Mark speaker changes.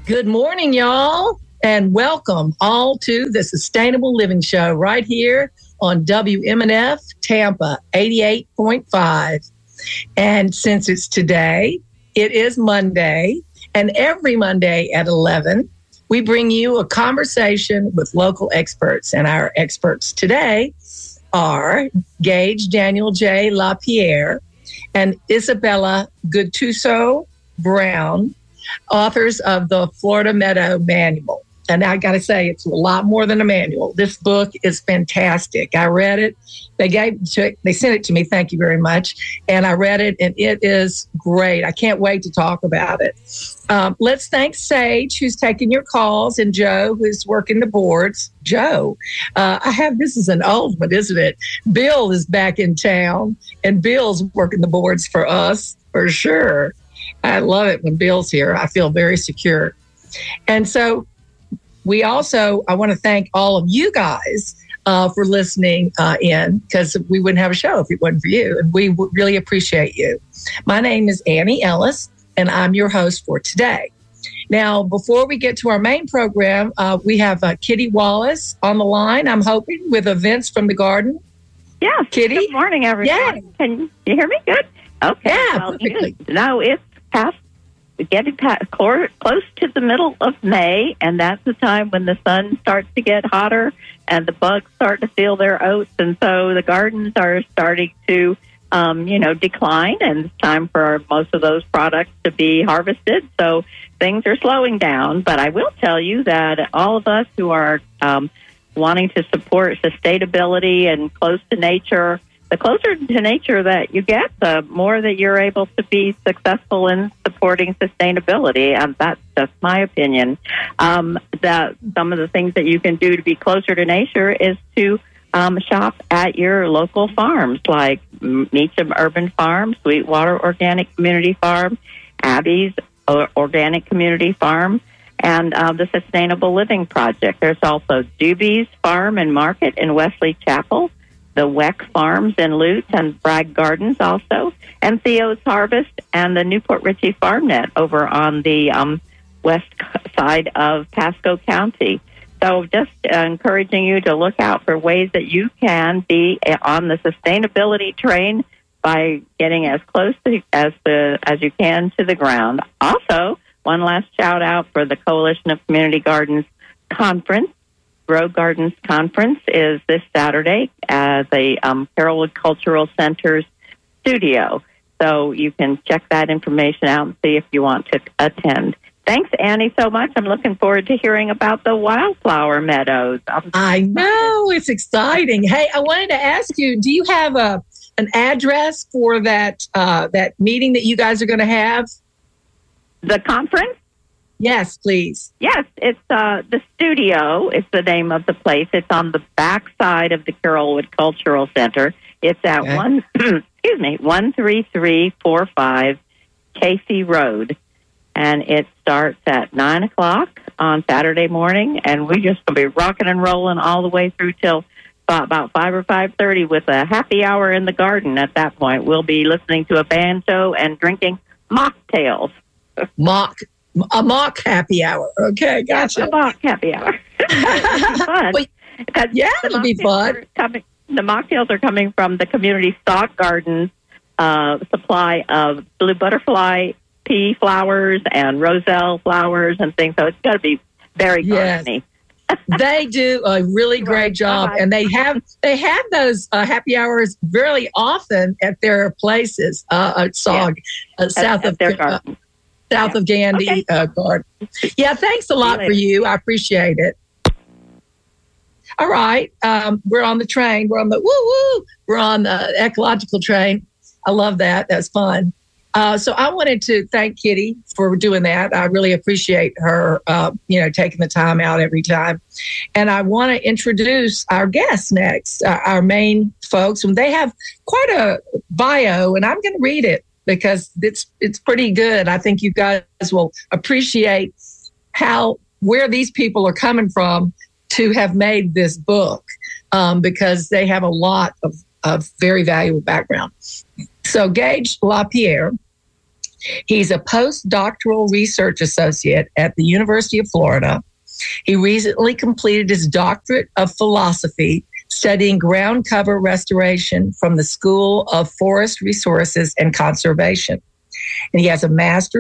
Speaker 1: Good morning, y'all, and welcome all to the Sustainable Living Show right here on WMNF Tampa 88.5. And since it's today, it is Monday, and every Monday at 11, we bring you a conversation with local experts. And our experts today are Gage Daniel J. LaPierre and Isabella Guttuso Brown, authors of the Florida Meadow Manual. And I got to say, it's a lot more than a manual. This book is fantastic. I read it. They sent it to me. Thank you very much. And I read it, and it is great. I can't wait to talk about it. Let's thank Sage, who's taking your calls, and Joe, who's working the boards. Joe, this is an old one, isn't it? Bill is back in town, and Bill's working the boards for us, for sure. I love it when Bill's here. I feel very secure. And so I want to thank all of you guys for listening in, because we wouldn't have a show if it wasn't for you. And we really appreciate you. My name is Annie Ellis, and I'm your host for today. Now, before we get to our main program, we have Kitty Wallace on the line, I'm hoping, with events from the garden.
Speaker 2: Yeah.
Speaker 1: Kitty.
Speaker 2: Good morning, everyone.
Speaker 1: Yeah.
Speaker 2: Can you hear me? Good. Okay.
Speaker 1: Yeah,
Speaker 2: well,
Speaker 1: perfectly.
Speaker 2: No, it's getting close to the middle of May, and that's the time when the sun starts to get hotter and the bugs start to feel their oats, and so the gardens are starting to, decline, and it's time for most of those products to be harvested. So things are slowing down, but I will tell you that all of us who are wanting to support sustainability and close to nature, the closer to nature that you get, the more that you're able to be successful in supporting sustainability. And that's just my opinion. That some of the things that you can do to be closer to nature is to shop at your local farms, like Meacham Urban Farm, Sweetwater Organic Community Farm, Abby's Organic Community Farm, and the Sustainable Living Project. There's also Doobie's Farm and Market in Wesley Chapel, the Weck Farms in Lutz and Bragg Gardens also, and Theo's Harvest and the Newport Richey FarmNet over on the west side of Pasco County. So just encouraging you to look out for ways that you can be on the sustainability train by getting as close as you can to the ground. Also, one last shout out for the Coalition of Community Gardens Conference. Grow Gardens Conference is this Saturday at the Carrollwood Cultural Center's studio. So you can check that information out and see if you want to attend. Thanks, Annie, so much. I'm looking forward to hearing about the wildflower meadows.
Speaker 1: I know. It's exciting. Hey, I wanted to ask you, do you have an address for that meeting that you guys are going to have?
Speaker 2: The conference?
Speaker 1: Yes, please.
Speaker 2: Yes, it's the studio. It's the name of the place. It's on the back side of the Carrollwood Cultural Center. It's at 13345 Casey Road, and it starts at 9 o'clock on Saturday morning, and we're just going to be rocking and rolling all the way through till about 5 or 5:30 with a happy hour in the garden. At that point, we'll be listening to a banjo and drinking mocktails.
Speaker 1: A mock happy hour. Okay, gotcha.
Speaker 2: Yes, a mock happy hour. Fun.
Speaker 1: It'll be fun.
Speaker 2: The mocktails are coming from the community stock gardens supply of blue butterfly pea flowers and roselle flowers and things. So it's got to be very gardeny.
Speaker 1: They do a really great job, and they have those happy hours very often at their places. South of their garden. South of Gandy Garden. Yeah, thanks a lot for you. I appreciate it. All right. We're on the train. We're on the We're on the ecological train. I love that. That's fun. So I wanted to thank Kitty for doing that. I really appreciate her, taking the time out every time. And I want to introduce our guests next, our main folks. And they have quite a bio, and I'm going to read it because it's pretty good. I think you guys will appreciate where these people are coming from to have made this book, because they have a lot of very valuable background. So Gage LaPierre He's a postdoctoral research associate at the University of Florida. He recently completed his doctorate of philosophy studying ground cover restoration from the School of Forest Resources and Conservation. And he has a master's